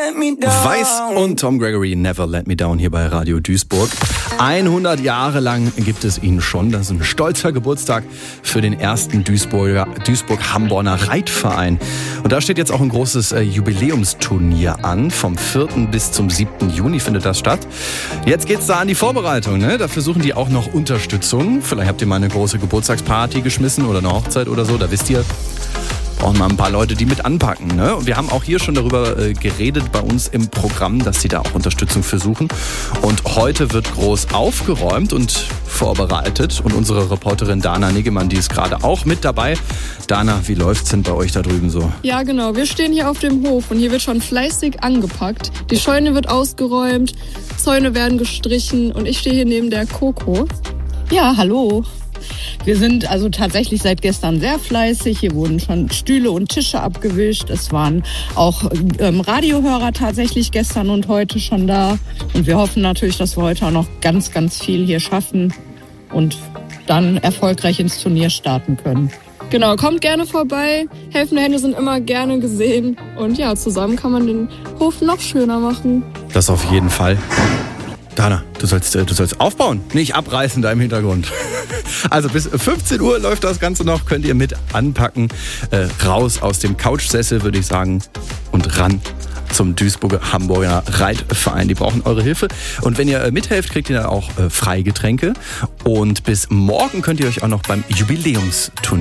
Weiß und Tom Gregory, Never Let Me Down hier bei Radio Duisburg. 100 Jahre lang gibt es ihn schon. Das ist ein stolzer Geburtstag für den ersten Duisburg-Hamborner Reitverein. Und da steht jetzt auch ein großes Jubiläumsturnier an. Vom 4. bis zum 7. Juni findet das statt. Jetzt geht's da an die Vorbereitung. Ne? Dafür suchen die auch noch Unterstützung. Vielleicht habt ihr mal eine große Geburtstagsparty geschmissen oder eine Hochzeit oder so. Da wisst ihr, brauchen wir ein paar Leute, die mit anpacken. Ne? Und wir haben auch hier schon darüber geredet bei uns im Programm, dass sie da auch Unterstützung für suchen. Und heute wird groß aufgeräumt und vorbereitet. Und unsere Reporterin Dana Niggemann, die ist gerade auch mit dabei. Dana, wie läuft's denn bei euch da drüben so? Ja, genau. Wir stehen hier auf dem Hof und hier wird schon fleißig angepackt. Die Scheune wird ausgeräumt, Zäune werden gestrichen und ich stehe hier neben der Coco. Ja, hallo. Wir sind also tatsächlich seit gestern sehr fleißig. Hier wurden schon Stühle und Tische abgewischt. Es waren auch Radiohörer tatsächlich gestern und heute schon da. Und wir hoffen natürlich, dass wir heute auch noch ganz, ganz viel hier schaffen und dann erfolgreich ins Turnier starten können. Genau, kommt gerne vorbei. Helfende Hände sind immer gerne gesehen. Und ja, zusammen kann man den Hof noch schöner machen. Das auf jeden Fall. Dana, du sollst aufbauen, nicht abreißen da im Hintergrund. Also bis 15 Uhr läuft das Ganze noch, könnt ihr mit anpacken. Raus aus dem Couchsessel, würde ich sagen, und ran zum Duisburger Hamborner Reitverein. Die brauchen eure Hilfe. Und wenn ihr mithelft, kriegt ihr dann auch Freigetränke. Und bis morgen könnt ihr euch auch noch beim Jubiläumsturnier